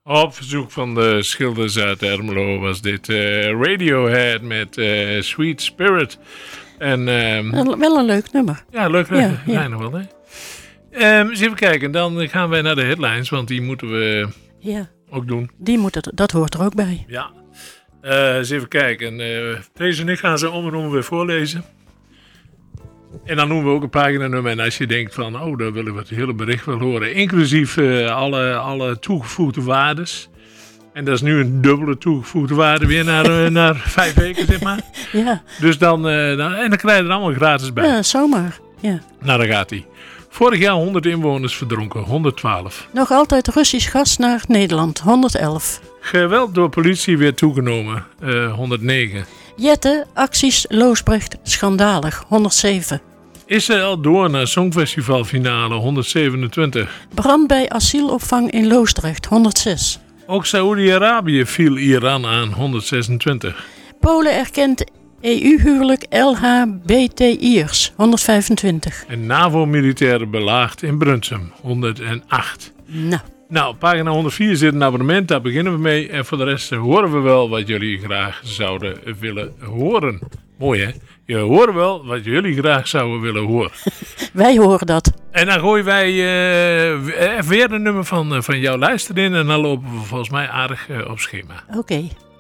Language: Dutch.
Op verzoek van de schilders uit Ermelo was dit Radiohead met Sweet Spirit. En, wel een leuk nummer. Ja, leuk nummer. Ja. Nog wel, hè? Eens even kijken, dan gaan wij naar de headlines, want die moeten we ook doen. Dat hoort er ook bij. Ja. Eens even kijken. Deze en ik gaan ze om en om weer voorlezen. En dan noemen we ook een paginanummer. En als je denkt van, daar wil ik het hele bericht wel horen. Inclusief alle toegevoegde waardes. En dat is nu een dubbele toegevoegde waarde weer naar 5 weken, zeg maar. Ja. Dus dan krijg je er allemaal gratis bij. Ja, zomaar. Ja. Nou, daar gaat hij. Vorig jaar 100 inwoners verdronken, 112. Nog altijd Russisch gas naar Nederland, 111. Geweld door politie weer toegenomen, 109. Jette, acties Loosbrecht, schandalig, 107. Israël door naar Songfestivalfinale, 127. Brand bij asielopvang in Loosdrecht, 106. Ook Saoedi-Arabië viel Iran aan, 126. Polen erkent EU-huwelijk LHBTI'ers, 125. En NAVO-militairen belaagd in Brunsum, 108. Nou, pagina 104 zit een abonnement, daar beginnen we mee. En voor de rest horen we wel wat jullie graag zouden willen horen. Mooi, hè? Je hoort wel wat jullie graag zouden willen horen. Wij horen dat. En dan gooien wij weer een nummer van jouw luister in. En dan lopen we volgens mij aardig op schema. Oké.